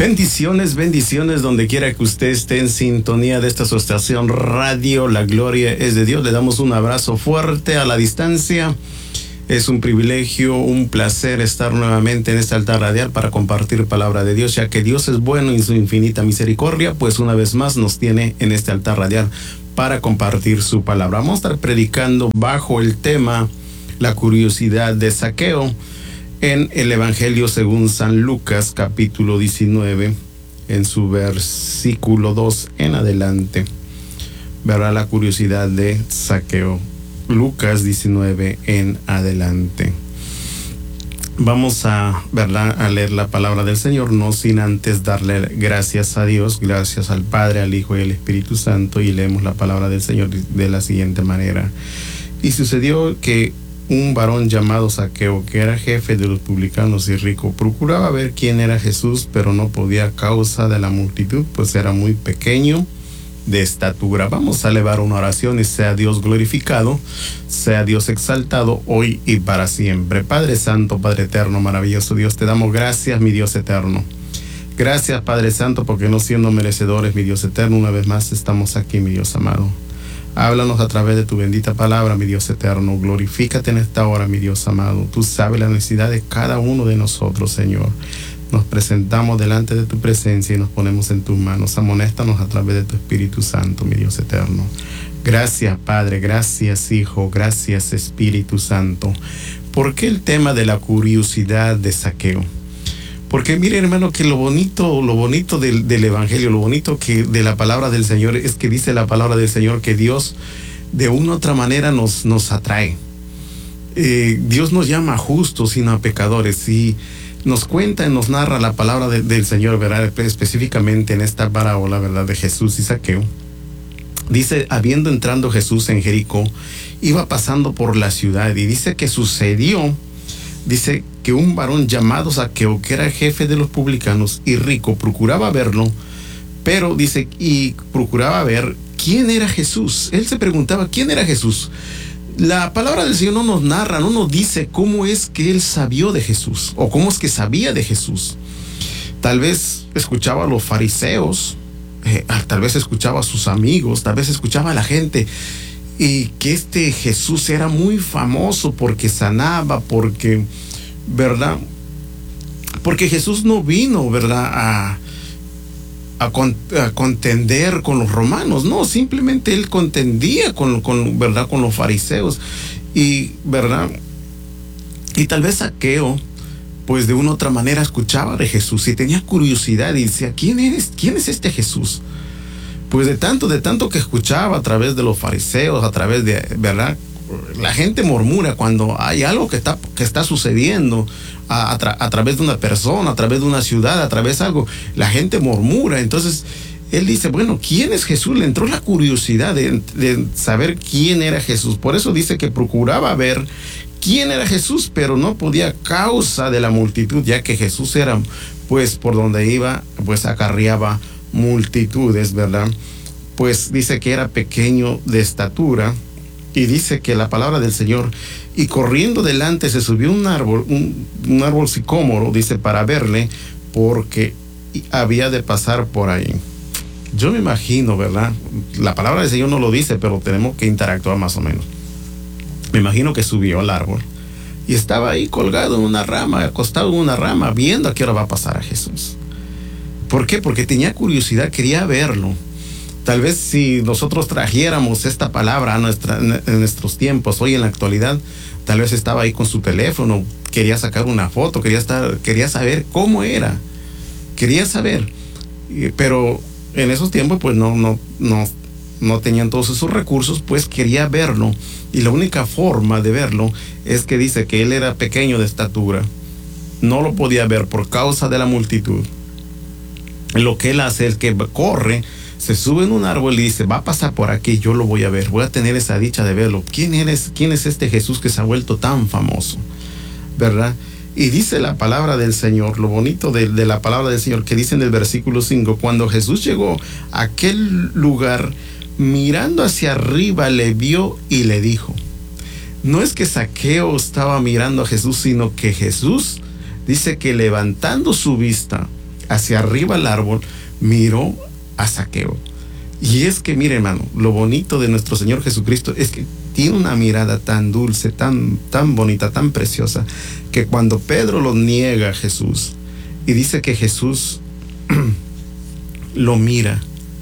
Bendiciones, bendiciones donde quiera que usted esté en sintonía de esta su estación radio. La gloria es de Dios. Le damos un abrazo fuerte a la distancia. Es un privilegio, un placer estar nuevamente en este altar radial para compartir palabra de Dios, ya que Dios es bueno y en su infinita misericordia, pues una vez más nos tiene en este altar radial para compartir su palabra. Vamos a estar predicando bajo el tema la curiosidad de Zaqueo en el Evangelio según San Lucas, capítulo 19, en su versículo 2 en adelante. Verá la curiosidad de Zaqueo. Lucas 19 en adelante. Vamos a leer la palabra del Señor, no sin antes darle gracias a Dios, gracias al Padre, al Hijo y al Espíritu Santo, y leemos la palabra del Señor de la siguiente manera. Y sucedió que un varón llamado Zaqueo, que era jefe de los publicanos y rico, procuraba ver quién era Jesús, pero no podía a causa de la multitud, pues era muy pequeño de estatura. Vamos a elevar una oración y sea Dios glorificado, sea Dios exaltado hoy y para siempre. Padre Santo, Padre Eterno, maravilloso Dios, te damos gracias, mi Dios eterno. Gracias, Padre Santo, porque no siendo merecedores, mi Dios eterno, una vez más estamos aquí, mi Dios amado. Háblanos a través de tu bendita palabra, mi Dios eterno. Glorifícate en esta hora, mi Dios amado. Tú sabes la necesidad de cada uno de nosotros, Señor. Nos presentamos delante de tu presencia y nos ponemos en tus manos. Amonéstanos a través de tu Espíritu Santo, mi Dios eterno. Gracias, Padre. Gracias, Hijo. Gracias, Espíritu Santo. ¿Por qué el tema de la curiosidad de Zaqueo? Porque mire, hermano, que lo bonito del Evangelio, lo bonito que de la palabra del Señor es que dice la palabra del Señor que Dios de una u otra manera nos atrae. Dios nos llama a justos, sino a pecadores. Y nos cuenta y nos narra la palabra del Señor, ¿verdad? Específicamente en esta parábola, ¿verdad? De Jesús y Zaqueo. Dice, habiendo entrando Jesús en Jericó, iba pasando por la ciudad y dice que sucedió, dice que un varón llamado Zaqueo, que era jefe de los publicanos y rico, procuraba verlo, pero dice, y procuraba ver quién era Jesús. Él se preguntaba, ¿quién era Jesús? La palabra del Señor no nos narra, no nos dice cómo es que él sabía de Jesús, o cómo es que sabía de Jesús. Tal vez escuchaba a los fariseos, tal vez escuchaba a sus amigos, tal vez escuchaba a la gente, y que este Jesús era muy famoso porque sanaba, porque, ¿verdad? Porque Jesús no vino, ¿verdad?, a contender con los romanos, no, simplemente él contendía ¿verdad?, con los fariseos, y, ¿verdad?, y tal vez Zaqueo, pues de una u otra manera escuchaba de Jesús y tenía curiosidad y decía, ¿quién es este Jesús? Pues de tanto que escuchaba a través de los fariseos, a través de, ¿verdad?, la gente murmura cuando hay algo que está sucediendo a través de una persona, a través de una ciudad, a través de algo, la gente murmura. Entonces él dice, bueno, ¿quién es Jesús? Le entró la curiosidad de saber quién era Jesús. Por eso dice que procuraba ver quién era Jesús, pero no podía a causa de la multitud, ya que Jesús era, pues por donde iba, pues acarreaba multitudes, ¿verdad? Pues dice que era pequeño de estatura. Y dice que la palabra del Señor, y corriendo delante se subió un árbol sicómoro, dice, para verle, porque había de pasar por ahí. Yo me imagino, ¿verdad? La palabra del Señor no lo dice, pero tenemos que interactuar más o menos. Me imagino que subió al árbol y estaba ahí colgado en una rama, acostado en una rama, viendo a qué hora va a pasar a Jesús. ¿Por qué? Porque tenía curiosidad, quería verlo. Tal vez si nosotros trajéramos esta palabra en nuestros tiempos, hoy en la actualidad, tal vez estaba ahí con su teléfono, quería sacar una foto, quería saber cómo era, quería saber, pero en esos tiempos pues no tenían todos esos recursos, pues quería verlo, y la única forma de verlo es que dice que él era pequeño de estatura, no lo podía ver por causa de la multitud. Lo que él hace es que corre, se sube en un árbol y dice, va a pasar por aquí, yo lo voy a ver, voy a tener esa dicha de verlo. ¿Quién es este Jesús que se ha vuelto tan famoso? ¿Verdad? Y dice la palabra del Señor, lo bonito de la palabra del Señor, que dice en el versículo 5, cuando Jesús llegó a aquel lugar, mirando hacia arriba, le vio y le dijo. No es que Zaqueo estaba mirando a Jesús, sino que Jesús dice que levantando su vista, hacia arriba al árbol, miró a Zaqueo. Y es que, mire, hermano, lo bonito de nuestro Señor Jesucristo es que tiene una mirada tan dulce, tan bonita, tan preciosa, que cuando Pedro lo niega a Jesús y dice que Jesús lo mira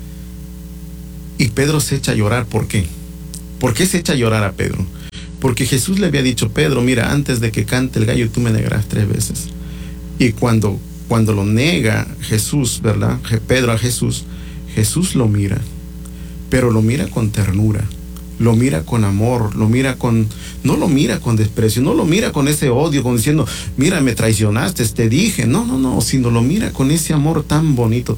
y Pedro se echa a llorar. ¿Por qué? ¿Por qué se echa a llorar a Pedro? Porque Jesús le había dicho: Pedro, mira, antes de que cante el gallo tú me negarás 3 veces. Y cuando lo nega Jesús, ¿verdad? Pedro a Jesús, Jesús lo mira, pero lo mira con ternura, lo mira con amor, no lo mira con desprecio, no lo mira con ese odio, como diciendo: mira, me traicionaste, te dije. No, sino lo mira con ese amor tan bonito,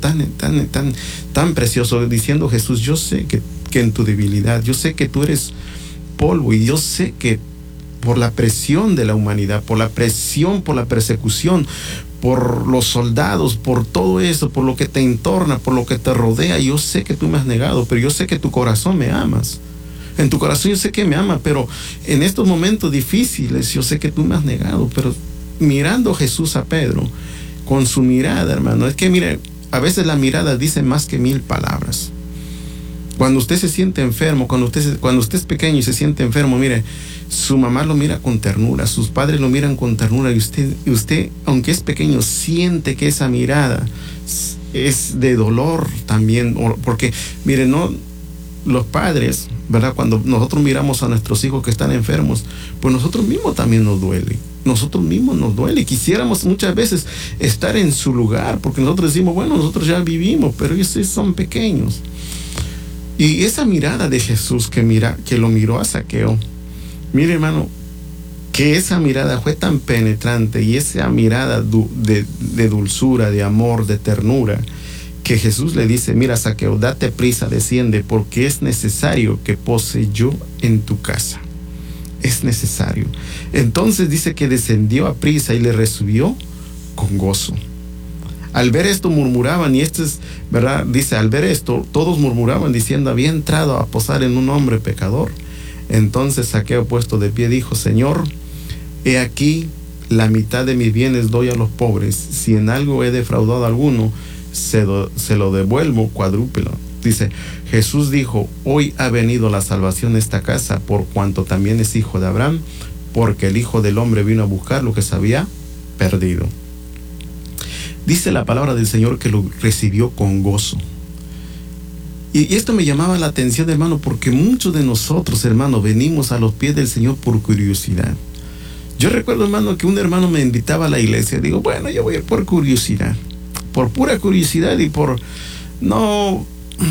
tan precioso, diciendo: Jesús, yo sé que en tu debilidad, yo sé que tú eres polvo, y yo sé que por la presión de la humanidad, por la presión, por la persecución, por los soldados, por todo eso, por lo que te entorna, por lo que te rodea, yo sé que tú me has negado, pero yo sé que tu corazón me amas. En tu corazón yo sé que me ama, pero en estos momentos difíciles yo sé que tú me has negado. Pero mirando Jesús a Pedro, con su mirada, hermano, es que mire, a veces la mirada dice más que 1000 palabras. Cuando usted se siente enfermo, cuando usted es pequeño y se siente enfermo, mire, su mamá lo mira con ternura, sus padres lo miran con ternura, y usted, aunque es pequeño, siente que esa mirada es de dolor también, porque, mire, no, los padres, ¿verdad? Cuando nosotros miramos a nuestros hijos que están enfermos, pues nosotros mismos también nos duele. Nosotros mismos nos duele. Quisiéramos muchas veces estar en su lugar, porque nosotros decimos: bueno, nosotros ya vivimos, pero ellos son pequeños. Y esa mirada de Jesús que lo miró a Zaqueo, mire, hermano, que esa mirada fue tan penetrante, y esa mirada de dulzura, de amor, de ternura, que Jesús le dice: mira, Zaqueo, date prisa, desciende, porque es necesario que pose yo en tu casa. Es necesario. Entonces dice que descendió a prisa y le recibió con gozo. Al ver esto murmuraban, y esto es, ¿verdad? Dice: al ver esto, todos murmuraban diciendo: había entrado a posar en un hombre pecador. Entonces Zaqueo, puesto de pie, dijo: Señor, he aquí, la mitad de mis bienes doy a los pobres. Si en algo he defraudado a alguno, se lo devuelvo cuadrúpelo. Dice: Jesús dijo: hoy ha venido la salvación a esta casa, por cuanto también es hijo de Abraham, porque el Hijo del Hombre vino a buscar lo que se había perdido. Dice la palabra del Señor que lo recibió con gozo. Y esto me llamaba la atención, hermano, porque muchos de nosotros, hermano, venimos a los pies del Señor por curiosidad. Yo recuerdo, hermano, que un hermano me invitaba a la iglesia. Digo: bueno, yo voy a ir por curiosidad, por pura curiosidad, y por no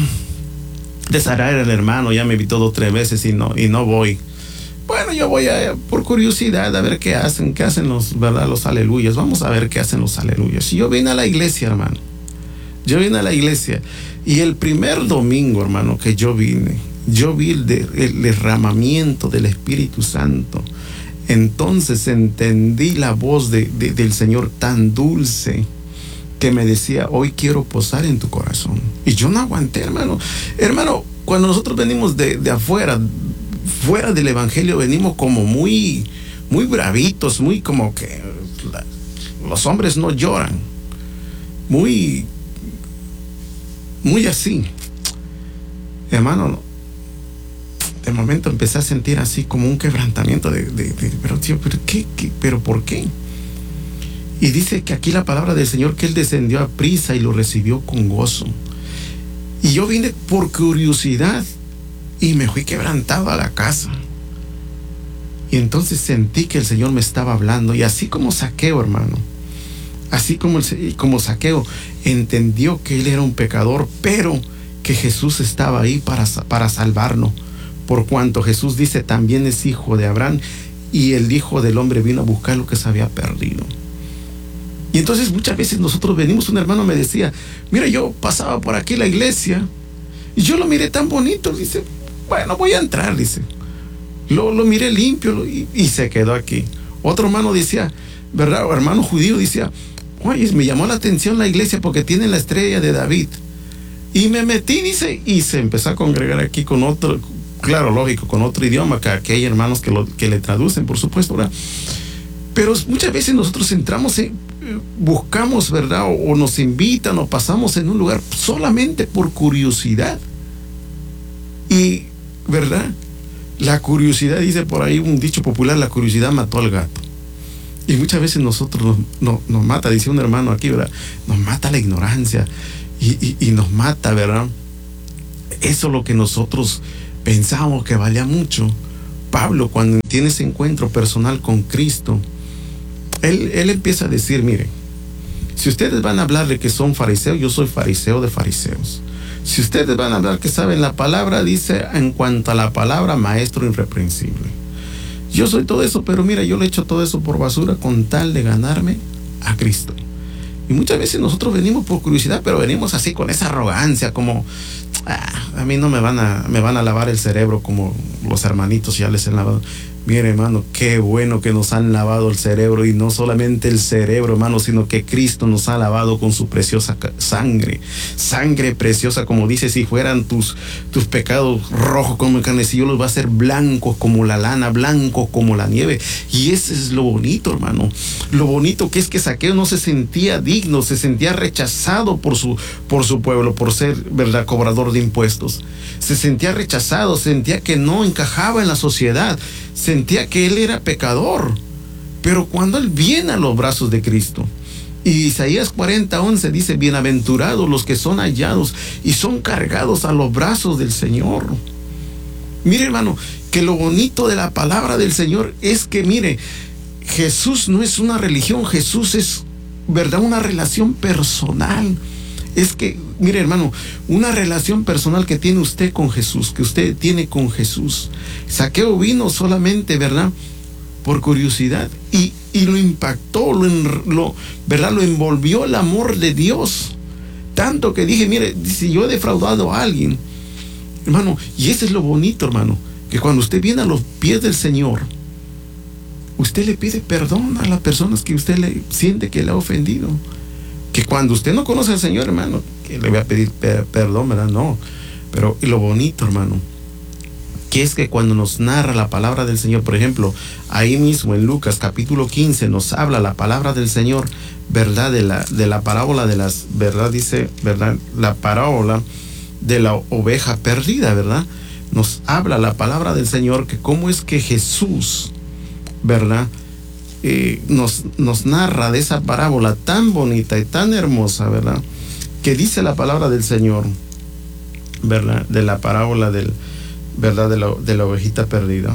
desarar al hermano. Ya me invitó 2 o 3 veces y no voy. Bueno, yo voy por curiosidad a ver qué hacen los, ¿verdad?, los aleluyas. Vamos a ver qué hacen los aleluyas. Y yo vine a la iglesia, hermano. Yo vine a la iglesia. Y el primer domingo, hermano, que yo vi el derramamiento del Espíritu Santo. Entonces entendí la voz del Señor tan dulce, que me decía: hoy quiero posar en tu corazón. Y yo no aguanté, hermano. Hermano, cuando nosotros venimos de afuera, fuera del evangelio, venimos como muy bravitos, muy como que los hombres no lloran, muy así, hermano. De momento empecé a sentir así como un quebrantamiento pero tío, pero ¿por qué? Y dice que aquí la palabra del Señor, que Él descendió a prisa y lo recibió con gozo. Y yo vine por curiosidad y me fui quebrantado a la casa. Y entonces sentí que el Señor me estaba hablando. Y así como Zaqueo, hermano, así como Zaqueo entendió que él era un pecador, pero que Jesús estaba ahí para salvarnos. Por cuanto Jesús dice: también es hijo de Abraham, y el Hijo del Hombre vino a buscar lo que se había perdido. Y entonces muchas veces nosotros venimos, un hermano me decía: mira, yo pasaba por aquí la iglesia y yo lo miré tan bonito. Dice: bueno, voy a entrar, dice. Lo miré limpio y se quedó aquí. Otro hermano decía, ¿verdad? O hermano judío decía: oye, me llamó la atención la iglesia porque tiene la estrella de David. Y me metí, dice, y se empezó a congregar aquí con otro, claro, lógico, con otro idioma, que hay hermanos que le traducen, por supuesto, ¿verdad? Pero muchas veces nosotros entramos buscamos, ¿verdad? O nos invitan o pasamos en un lugar solamente por curiosidad. Y, ¿verdad? La curiosidad, dice por ahí un dicho popular, la curiosidad mató al gato. Y muchas veces nosotros nos mata, dice un hermano aquí, ¿verdad? Nos mata la ignorancia y nos mata, ¿verdad? Eso es lo que nosotros pensamos que valía mucho. Pablo, cuando tiene ese encuentro personal con Cristo, él empieza a decir, mire, si ustedes van a hablar de que son fariseos, yo soy fariseo de fariseos. Si ustedes van a hablar que saben la palabra, dice, en cuanto a la palabra, maestro irreprensible. Yo soy todo eso, pero mira, yo le echo todo eso por basura con tal de ganarme a Cristo. Y muchas veces nosotros venimos por curiosidad, pero venimos así con esa arrogancia, como, a mí no me van a lavar el cerebro como los hermanitos ya les han lavado. Mire, hermano, qué bueno que nos han lavado el cerebro, y no solamente el cerebro, hermano, sino que Cristo nos ha lavado con su preciosa sangre preciosa, como dice, si fueran tus pecados rojos como el carnecillo, los va a hacer blancos como la lana, blancos como la nieve. Y ese es lo bonito, hermano, lo bonito que es que Zaqueo no se sentía digno, se sentía rechazado por su pueblo, por ser, ¿verdad?, cobrador de impuestos. Se sentía rechazado, sentía que no encajaba en la sociedad, sentía que él era pecador. Pero cuando él viene a los brazos de Cristo, y Isaías 40:11 dice, bienaventurados los que son hallados y son cargados a los brazos del Señor. Mire, hermano, que lo bonito de la palabra del Señor es que, mire, Jesús no es una religión, Jesús es, ¿verdad?, una relación personal. Es que, mire, hermano, una relación personal que tiene usted con Jesús, que usted tiene con Jesús. Zaqueo vino solamente, ¿verdad?, por curiosidad, y lo impactó, ¿verdad?, lo envolvió el amor de Dios. Tanto que dije, mire, si yo he defraudado a alguien, hermano, y ese es lo bonito, hermano, que cuando usted viene a los pies del Señor, usted le pide perdón a las personas que usted le siente que le ha ofendido. Que cuando usted no conoce al Señor, hermano, que le voy a pedir perdón, ¿verdad? No. Pero y lo bonito, hermano, que es que cuando nos narra la palabra del Señor, por ejemplo, ahí mismo en Lucas capítulo 15 nos habla la palabra del Señor, ¿verdad? De la parábola de las, ¿verdad? Dice, ¿verdad? La parábola de la oveja perdida, ¿verdad? Nos habla la palabra del Señor, que cómo es que Jesús, ¿verdad?, nos narra de esa parábola tan bonita y tan hermosa, ¿verdad?, que dice la palabra del Señor, ¿verdad?, de la parábola ¿verdad?, de la ovejita perdida.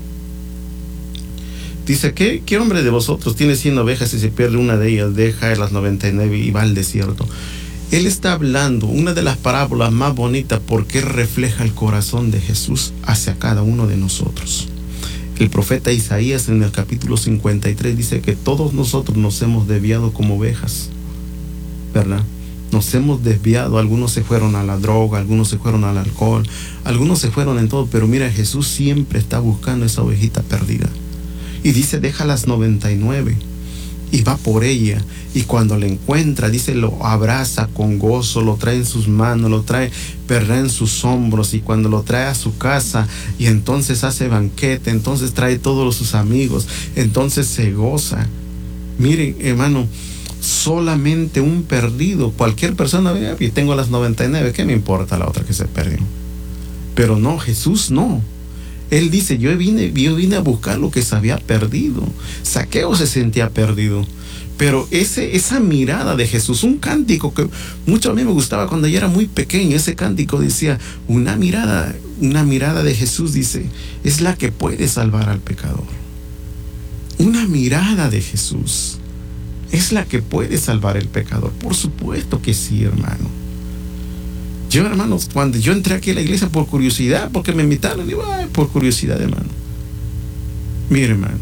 Dice, ¿qué hombre de vosotros tiene 100 ovejas y se pierde una de ellas, deja las 99 y va al desierto? Él está hablando una de las parábolas más bonitas porque refleja el corazón de Jesús hacia cada uno de nosotros. El profeta Isaías en el capítulo 53 dice que todos nosotros nos hemos desviado como ovejas, ¿verdad? Nos hemos desviado, algunos se fueron a la droga, algunos se fueron al alcohol, algunos se fueron en todo, pero mira, Jesús siempre está buscando esa ovejita perdida. Y dice, deja las 99 y va por ella, y cuando la encuentra, dice, lo abraza con gozo, lo trae en sus manos, lo trae, ¿verdad?, en sus hombros, y cuando lo trae a su casa, y entonces hace banquete, entonces trae todos sus amigos, entonces se goza. Miren, hermano, solamente un perdido, cualquier persona, y tengo las 99, ¿qué me importa la otra que se perdió? Pero no, Jesús no. Él dice, yo vine a buscar lo que se había perdido. Zaqueo se sentía perdido, pero esa mirada de Jesús, un cántico que mucho a mí me gustaba cuando yo era muy pequeño, ese cántico decía, una mirada de Jesús, dice, es la que puede salvar al pecador. Una mirada de Jesús es la que puede salvar al pecador. Por supuesto que sí, hermano. Yo, hermanos, cuando yo entré aquí a la iglesia por curiosidad, porque me invitaron, digo, por curiosidad, hermano. Mire, hermano,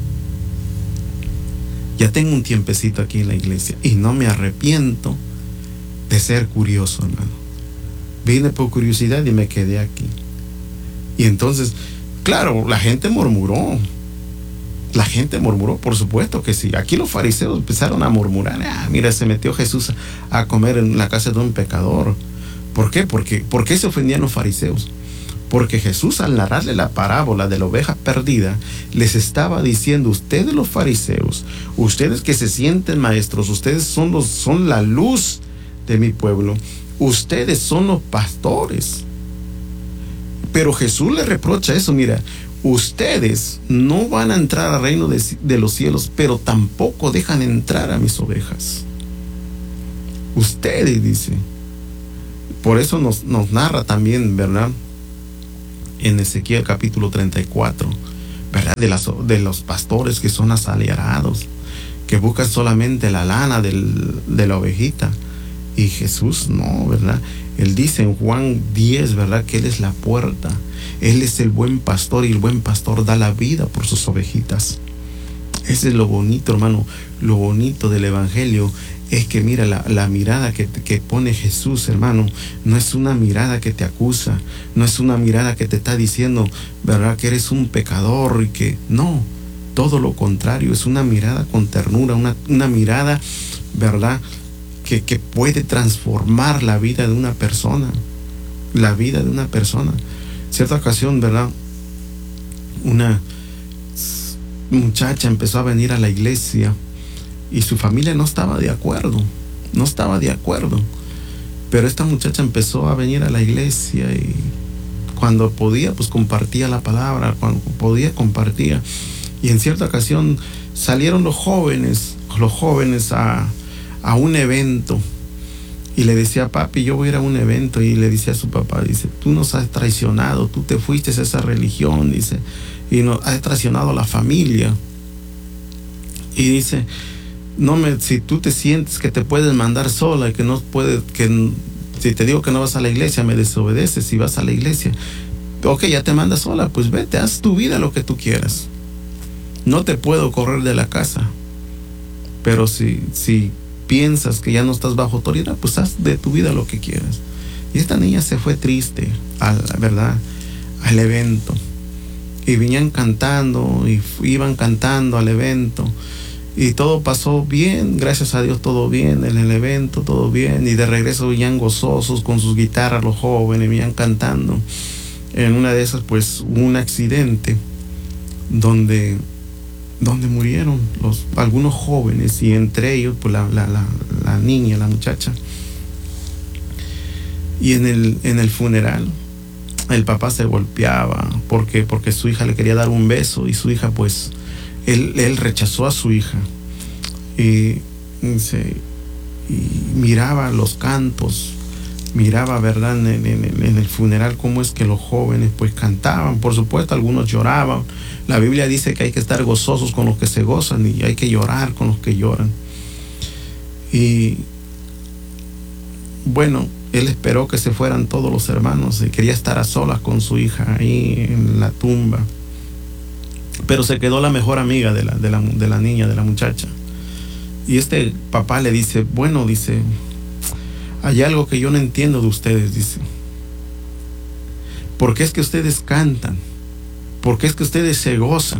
ya tengo un tiempecito aquí en la iglesia y no me arrepiento de ser curioso, hermano. Vine por curiosidad y me quedé aquí. Y entonces, claro, la gente murmuró. La gente murmuró, por supuesto que sí. Aquí los fariseos empezaron a murmurar. Mira, se metió Jesús a comer en la casa de un pecador. ¿Por qué? ¿Por qué se ofendían los fariseos? Porque Jesús, al narrarle la parábola de la oveja perdida, les estaba diciendo: ustedes los fariseos, ustedes que se sienten maestros, ustedes son la luz de mi pueblo, ustedes son los pastores. Pero Jesús le reprocha eso: mira, ustedes no van a entrar al reino de los cielos, pero tampoco dejan entrar a mis ovejas. Ustedes, dice. Por eso nos narra también, ¿verdad?, en Ezequiel capítulo 34, ¿verdad?, de los pastores que son asalariados, que buscan solamente la lana de la ovejita. Y Jesús no, ¿verdad? Él dice en Juan 10, ¿verdad?, que Él es la puerta. Él es el buen pastor, y el buen pastor da la vida por sus ovejitas. Ese es lo bonito, hermano. Lo bonito del evangelio es que, mira, la mirada que pone Jesús, hermano, no es una mirada que te acusa, no es una mirada que te está diciendo, ¿verdad?, que eres un pecador, y que no, todo lo contrario. Es una mirada con ternura, una mirada, ¿verdad?, que puede transformar la vida de una persona. La vida de una persona. Cierta ocasión, ¿verdad?, una muchacha empezó a venir a la iglesia y su familia no estaba de acuerdo. Pero esta muchacha empezó a venir a la iglesia, y cuando podía, pues compartía la palabra, cuando podía, compartía. Y en cierta ocasión salieron los jóvenes a un evento, y le decía: papi, yo voy a ir a un evento. Y le decía a su papá, dice: tú nos has traicionado, tú te fuiste a esa religión, dice, y nos has traicionado a la familia. Y dice: si tú te sientes que te puedes mandar sola, y que no puedes, que si te digo que no vas a la iglesia, me desobedeces y vas a la iglesia, ok, ya te mandas sola, pues vete, haz tu vida lo que tú quieras. No te puedo correr de la casa, pero si piensas que ya no estás bajo autoridad, pues haz de tu vida lo que quieras. Y esta niña se fue triste al evento, y venían cantando, y iban cantando al evento, y todo pasó bien, gracias a Dios, todo bien en el evento, todo bien. Y de regreso venían gozosos con sus guitarras los jóvenes, venían cantando. En una de esas, pues, hubo un accidente donde murieron algunos jóvenes, y entre ellos, pues, la niña, la muchacha. Y en el funeral, el papá se golpeaba porque su hija le quería dar un beso, y su hija, pues, él rechazó a su hija, y miraba los cantos, miraba, ¿verdad?, en el funeral, cómo es que los jóvenes, pues, cantaban. Por supuesto, algunos lloraban. La Biblia dice que hay que estar gozosos con los que se gozan, y hay que llorar con los que lloran. Y bueno, él esperó que se fueran todos los hermanos, y quería estar a solas con su hija ahí en la tumba. Pero se quedó la mejor amiga de la niña, de la muchacha. Y este papá le dice: bueno, dice, hay algo que yo no entiendo de ustedes, dice. ¿Por qué es que ustedes cantan? ¿Por qué es que ustedes se gozan?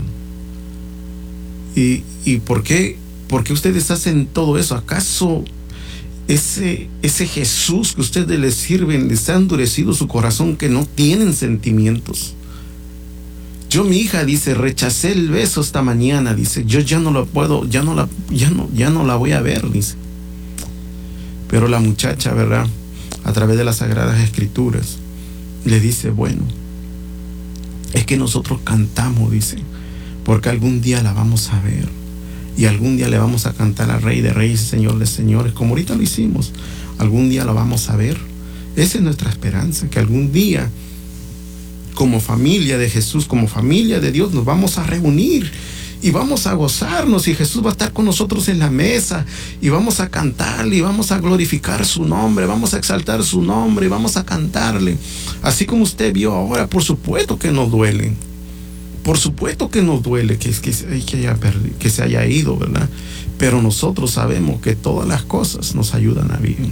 ¿Y por qué ustedes hacen todo eso? ¿Acaso ese Jesús que ustedes les sirven les ha endurecido su corazón, que no tienen sentimientos? Yo, mi hija, dice, rechacé el beso esta mañana, dice, yo ya no la puedo, ya no la voy a ver, dice. Pero la muchacha, ¿verdad?, a través de las Sagradas Escrituras, le dice: bueno, es que nosotros cantamos, dice, porque algún día la vamos a ver, y algún día le vamos a cantar al Rey de Reyes y Señor de Señores, como ahorita lo hicimos. Algún día la vamos a ver. Esa es nuestra esperanza, que algún día, como familia de Jesús, como familia de Dios, nos vamos a reunir y vamos a gozarnos, y Jesús va a estar con nosotros en la mesa, y vamos a cantarle, y vamos a glorificar su nombre, vamos a exaltar su nombre, y vamos a cantarle. Así como usted vio ahora, por supuesto que nos duele. Por supuesto que nos duele que se haya ido, ¿verdad? Pero nosotros sabemos que todas las cosas nos ayudan a bien.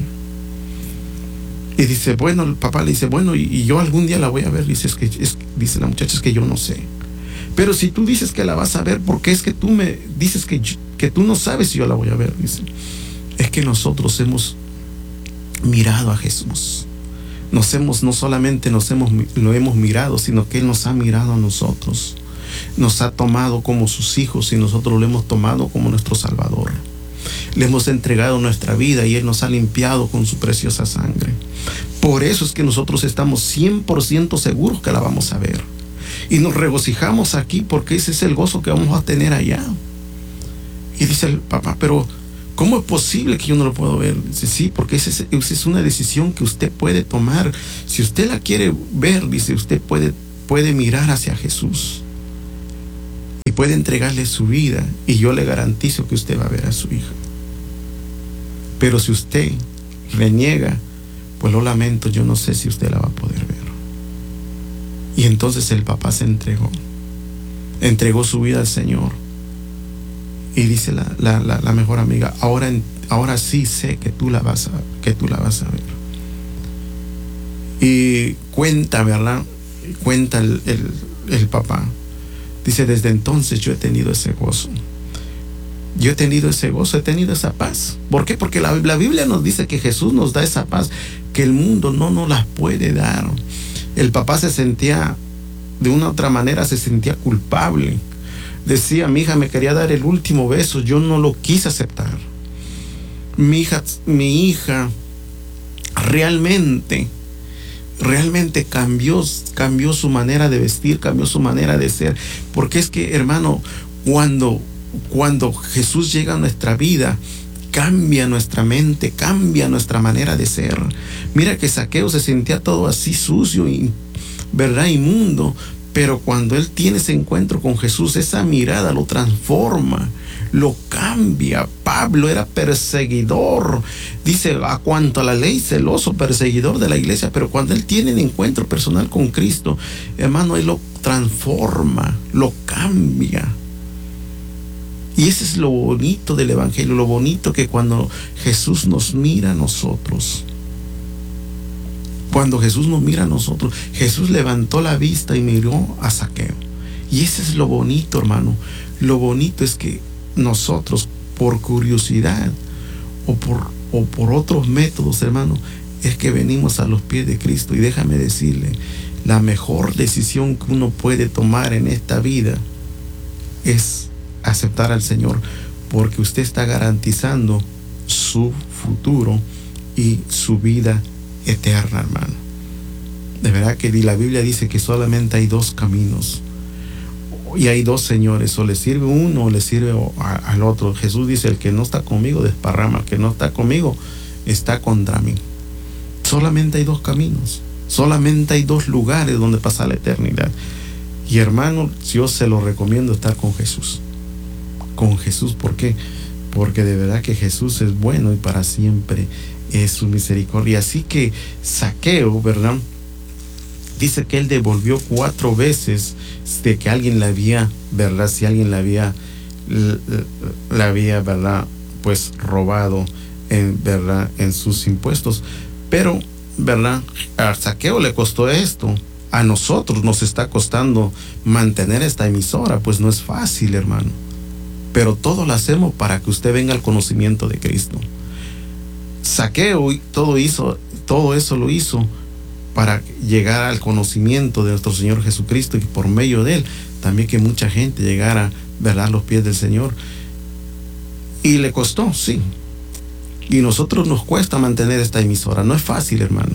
Y dice: bueno, el papá le dice: bueno, y yo algún día la voy a ver. Dice la muchacha: es que yo no sé. Pero si tú dices que la vas a ver, ¿por qué es que tú me dices que tú no sabes si yo la voy a ver? Dice: es que nosotros hemos mirado a Jesús. no solamente lo hemos mirado, sino que Él nos ha mirado a nosotros. Nos ha tomado como sus hijos y nosotros lo hemos tomado como nuestro Salvador. Le hemos entregado nuestra vida y Él nos ha limpiado con su preciosa sangre. Por eso es que nosotros estamos 100% seguros que la vamos a ver. Y nos regocijamos aquí porque ese es el gozo que vamos a tener allá. Y dice el papá, pero ¿cómo es posible que yo no lo puedo ver? Dice, sí, porque esa es una decisión que usted puede tomar. Si usted la quiere ver, dice, usted puede mirar hacia Jesús. Y puede entregarle su vida. Y yo le garantizo que usted va a ver a su hija. Pero si usted reniega, pues lo lamento, yo no sé si usted la va a poder ver. Y entonces el papá se entregó su vida al Señor. Y dice la mejor amiga, ahora sí sé que tú la vas a ver. Y cuenta, ¿verdad? Cuenta el papá. Dice, desde entonces yo he tenido ese gozo. Yo he tenido ese gozo, he tenido esa paz. ¿Por qué? Porque la Biblia nos dice que Jesús nos da esa paz que el mundo no nos la puede dar. El papá se sentía, de una u otra manera, se sentía culpable. Decía, mi hija me quería dar el último beso, yo no lo quise aceptar. Mi hija realmente cambió su manera de vestir, cambió su manera de ser. Porque es que, hermano, cuando Jesús llega a nuestra vida, cambia nuestra mente, cambia nuestra manera de ser. Mira que Zaqueo se sentía todo así sucio y, ¿verdad?, inmundo. Pero cuando él tiene ese encuentro con Jesús, esa mirada lo transforma, lo cambia. Pablo era perseguidor, dice, a cuanto a la ley, celoso, perseguidor de la iglesia. Pero cuando él tiene el encuentro personal con Cristo, hermano, él lo transforma, lo cambia. Y ese es lo bonito del Evangelio, lo bonito que cuando Jesús nos mira a nosotros, Jesús levantó la vista y miró a Zaqueo. Y ese es lo bonito, hermano. Lo bonito es que nosotros, por curiosidad o por otros métodos, hermano, es que venimos a los pies de Cristo. Y déjame decirle, la mejor decisión que uno puede tomar en esta vida es aceptar al Señor, porque usted está garantizando su futuro y su vida eterna, hermano. De verdad que la Biblia dice que solamente hay dos caminos y hay dos señores, o le sirve uno o le sirve al otro. Jesús dice, el que no está conmigo desparrama, el que no está conmigo está contra mí. Solamente hay dos caminos, solamente hay dos lugares donde pasar la eternidad. Y hermano, yo se lo recomiendo estar con Jesús. Con Jesús, ¿por qué? Porque de verdad que Jesús es bueno y para siempre es su misericordia. Así que Zaqueo, ¿verdad?, dice que él devolvió 4 veces de que alguien le había, ¿verdad?, si alguien le había, ¿verdad?, pues robado ¿verdad?, en sus impuestos. Pero, ¿verdad?, a Zaqueo le costó esto. A nosotros nos está costando mantener esta emisora, pues no es fácil, hermano. Pero todo lo hacemos para que usted venga al conocimiento de Cristo. Zaqueo todo eso lo hizo para llegar al conocimiento de nuestro Señor Jesucristo, y por medio de él también que mucha gente llegara, ¿verdad?, a los pies del Señor. Y le costó, sí. Y nosotros nos cuesta mantener esta emisora. No es fácil, hermano.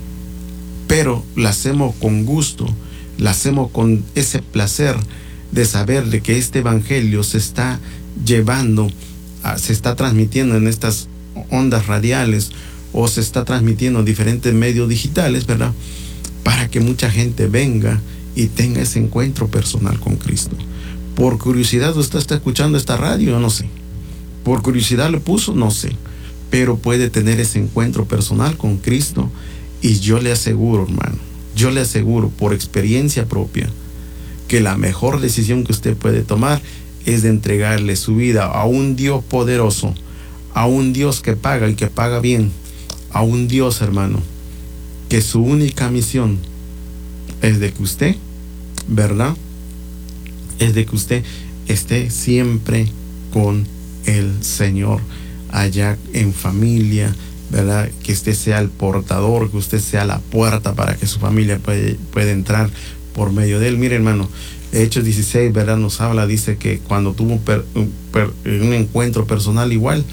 Pero la hacemos con gusto, la hacemos con ese placer de saber de que este evangelio se está llevando, se está transmitiendo en estas ondas radiales, o se está transmitiendo en diferentes medios digitales, ¿verdad?, para que mucha gente venga y tenga ese encuentro personal con Cristo. Por curiosidad usted está escuchando esta radio, no sé. Por curiosidad le puso, no sé. Pero puede tener ese encuentro personal con Cristo, y yo le aseguro, hermano, yo le aseguro por experiencia propia, que la mejor decisión que usted puede tomar es de entregarle su vida a un Dios poderoso, a un Dios que paga y que paga bien, a un Dios, hermano, que su única misión es de que usted, ¿verdad?, es de que usted esté siempre con el Señor, allá en familia, ¿verdad? Que usted sea el portador, que usted sea la puerta para que su familia pueda entrar por medio de él. Mire, hermano, Hechos 16, ¿verdad? Nos habla, dice que cuando tuvo un encuentro personal igual,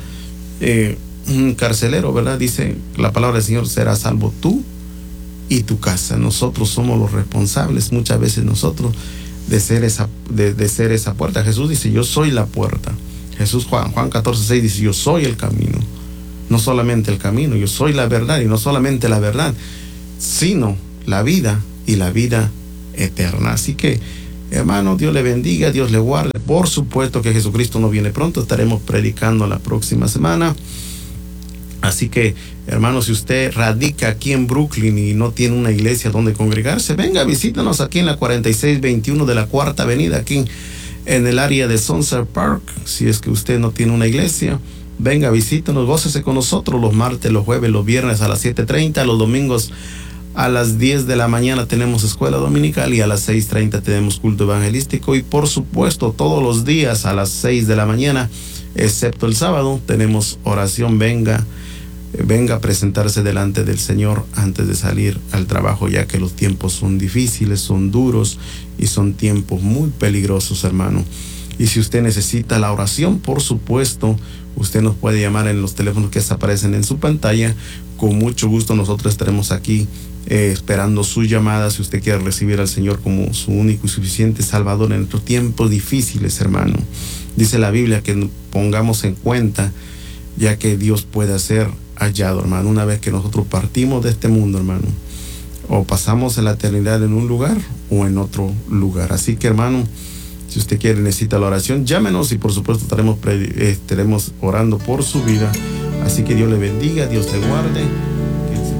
un carcelero, ¿verdad? Dice la palabra del Señor: será salvo tú y tu casa. Nosotros somos los responsables, muchas veces nosotros, de ser esa puerta. Jesús dice: yo soy la puerta. Juan 14:6 dice: yo soy el camino. No solamente el camino, yo soy la verdad, y no solamente la verdad, sino la vida, y la vida eterna. Así que, hermano, Dios le bendiga, Dios le guarde. Por supuesto que Jesucristo no viene pronto, estaremos predicando la próxima semana. Así que, hermano, si usted radica aquí en Brooklyn y no tiene una iglesia donde congregarse, venga, visítanos aquí en la 4621 de la Cuarta Avenida, aquí en el área de Sunset Park. Si es que usted no tiene una iglesia, venga, visítanos, gócese con nosotros los martes, los jueves, los viernes a las 7:30, los domingos a las 10 de la mañana tenemos escuela dominical, y a las 6:30 tenemos culto evangelístico, y por supuesto todos los días a las 6 de la mañana, excepto el sábado, tenemos oración. Venga a presentarse delante del Señor antes de salir al trabajo, ya que los tiempos son difíciles, son duros y son tiempos muy peligrosos, hermano. Y si usted necesita la oración, por supuesto, usted nos puede llamar en los teléfonos que aparecen en su pantalla. Con mucho gusto nosotros estaremos aquí esperando su llamada, si usted quiere recibir al Señor como su único y suficiente Salvador en estos tiempos difíciles, hermano. Dice la Biblia que pongamos en cuenta, ya que Dios puede ser hallado, hermano, una vez que nosotros partimos de este mundo, hermano, o pasamos en la eternidad en un lugar o en otro lugar. Así que, hermano, si usted quiere, necesita la oración, llámenos, y por supuesto estaremos orando por su vida. Así que Dios le bendiga, Dios le guarde.